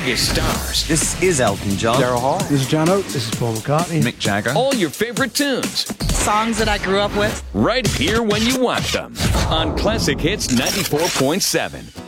biggest stars. This is Elton John. Daryl Hall. This is John Oates. This is Paul McCartney. Mick Jagger. All your favorite tunes. Songs that I grew up with. Right here when you want them. On Classic Hits 94.7.